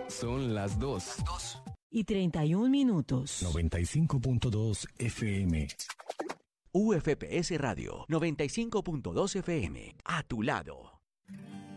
Son las 2. 2:31. 95.2 FM. UFPS Radio 95.2 FM. A tu lado.